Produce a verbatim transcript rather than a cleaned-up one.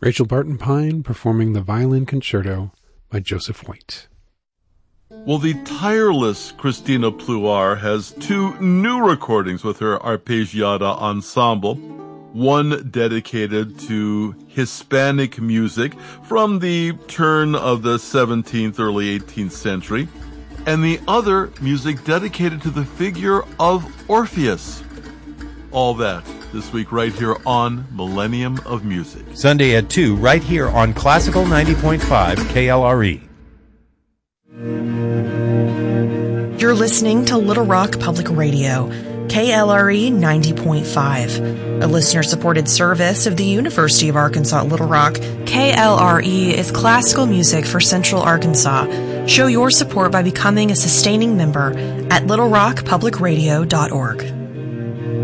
Rachel Barton Pine performing the Violin Concerto by Joseph White. Well, the tireless Christina Pluar has two new recordings with her Arpeggiata Ensemble. One dedicated to Hispanic music from the turn of the seventeenth, early eighteenth century, and the other music dedicated to the figure of Orpheus. All that this week right here on Millennium of Music. Sunday at two, right here on Classical ninety point five K L R E. You're listening to Little Rock Public Radio, K L R E ninety point five, a listener-supported service of the University of Arkansas at Little Rock. K L R E is classical music for Central Arkansas. Show your support by becoming a sustaining member at little rock public radio dot org.